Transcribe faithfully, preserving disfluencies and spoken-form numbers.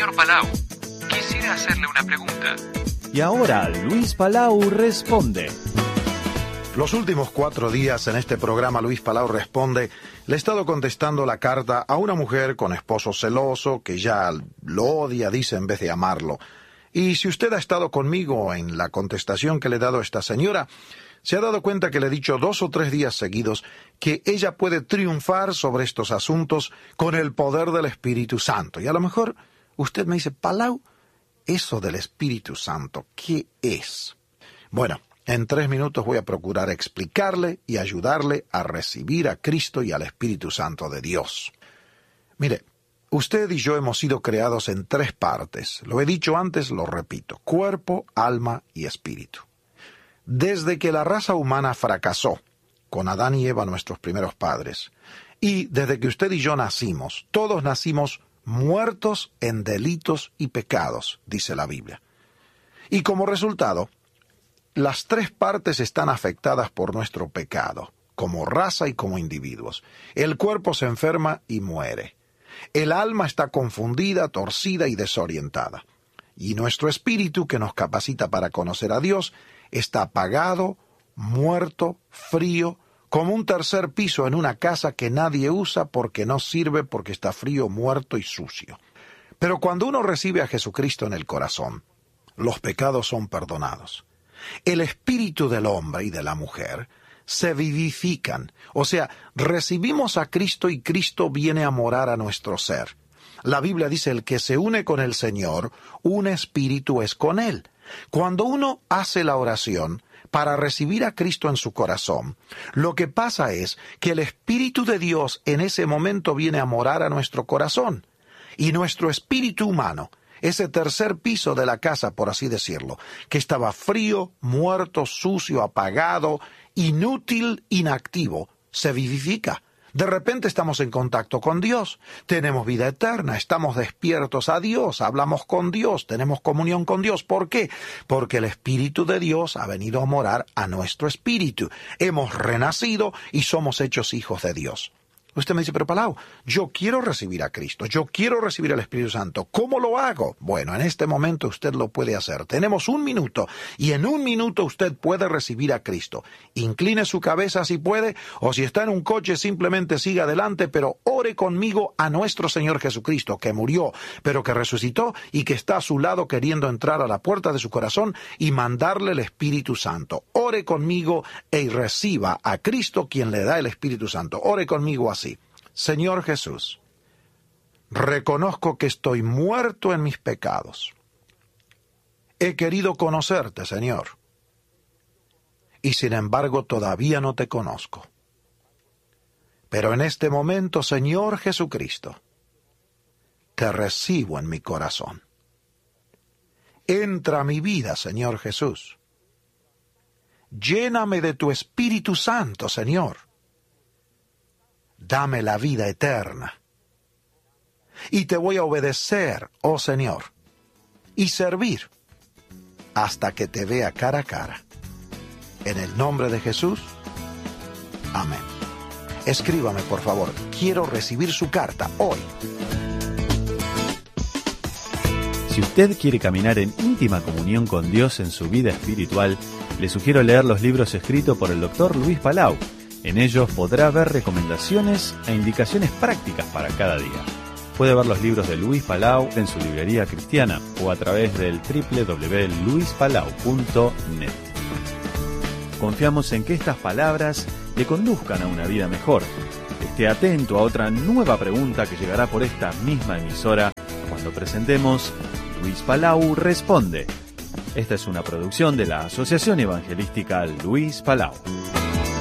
Señor Palau, quisiera hacerle una pregunta. Y ahora Luis Palau responde. Los últimos cuatro días en este programa Luis Palau Responde, le he estado contestando la carta a una mujer con esposo celoso que ya lo odia, dice, en vez de amarlo. Y si usted ha estado conmigo en la contestación que le he dado a esta señora, se ha dado cuenta que le he dicho dos o tres días seguidos que ella puede triunfar sobre estos asuntos con el poder del Espíritu Santo. Y a lo mejor usted me dice, Palau, eso del Espíritu Santo, ¿qué es? Bueno, en tres minutos voy a procurar explicarle y ayudarle a recibir a Cristo y al Espíritu Santo de Dios. Mire, usted y yo hemos sido creados en tres partes. Lo he dicho antes, lo repito: cuerpo, alma y espíritu. Desde que la raza humana fracasó, con Adán y Eva, nuestros primeros padres, y desde que usted y yo nacimos, todos nacimos muertos en delitos y pecados, dice la Biblia. Y como resultado, las tres partes están afectadas por nuestro pecado, como raza y como individuos. El cuerpo se enferma y muere. El alma está confundida, torcida y desorientada. Y nuestro espíritu, que nos capacita para conocer a Dios, está apagado, muerto, frío, como un tercer piso en una casa que nadie usa porque no sirve, porque está frío, muerto y sucio. Pero cuando uno recibe a Jesucristo en el corazón, los pecados son perdonados. El espíritu del hombre y de la mujer se vivifican, o sea, recibimos a Cristo y Cristo viene a morar a nuestro ser. La Biblia dice, el que se une con el Señor, un espíritu es con Él. Cuando uno hace la oración para recibir a Cristo en su corazón, lo que pasa es que el Espíritu de Dios en ese momento viene a morar a nuestro corazón, y nuestro espíritu humano, ese tercer piso de la casa, por así decirlo, que estaba frío, muerto, sucio, apagado, inútil, inactivo, se vivifica. De repente estamos en contacto con Dios, tenemos vida eterna, estamos despiertos a Dios, hablamos con Dios, tenemos comunión con Dios. ¿Por qué? Porque el Espíritu de Dios ha venido a morar a nuestro espíritu. Hemos renacido y somos hechos hijos de Dios. Usted me dice, pero Palau, yo quiero recibir a Cristo, yo quiero recibir al Espíritu Santo. ¿Cómo lo hago? Bueno, en este momento usted lo puede hacer. Tenemos un minuto y en un minuto usted puede recibir a Cristo. Incline su cabeza si puede, o si está en un coche simplemente siga adelante, pero ore conmigo a nuestro Señor Jesucristo, que murió, pero que resucitó y que está a su lado queriendo entrar a la puerta de su corazón y mandarle el Espíritu Santo. Ore conmigo y reciba a Cristo, quien le da el Espíritu Santo. Ore conmigo así. Señor Jesús, reconozco que estoy muerto en mis pecados. He querido conocerte, Señor, y sin embargo todavía no te conozco. Pero en este momento, Señor Jesucristo, te recibo en mi corazón. Entra a mi vida, Señor Jesús. Lléname de tu Espíritu Santo, Señor. Dame la vida eterna. Y te voy a obedecer, oh Señor, y servir hasta que te vea cara a cara. En el nombre de Jesús, amén. Escríbame, por favor. Quiero recibir su carta hoy. Si usted quiere caminar en íntima comunión con Dios en su vida espiritual, le sugiero leer los libros escritos por el doctor Luis Palau. En ellos podrá ver recomendaciones e indicaciones prácticas para cada día. Puede ver los libros de Luis Palau en su librería cristiana o a través del doble u doble u doble u punto luis palau punto net. Confiamos en que estas palabras le conduzcan a una vida mejor. Esté atento a otra nueva pregunta que llegará por esta misma emisora cuando presentemos Luis Palau Responde. Esta es una producción de la Asociación Evangelística Luis Palau.